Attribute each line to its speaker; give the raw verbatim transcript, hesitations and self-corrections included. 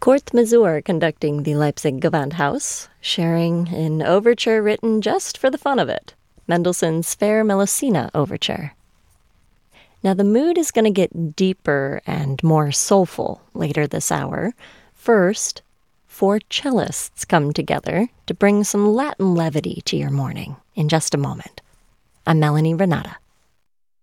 Speaker 1: Kurt Masur conducting the Leipzig Gewandhaus, sharing an overture written just for the fun of it, Mendelssohn's Fair Melusina Overture. Now the mood is going to get deeper and more soulful later this hour. First, four cellists come together to bring some Latin levity to your morning in just a moment. I'm Melanie Renata.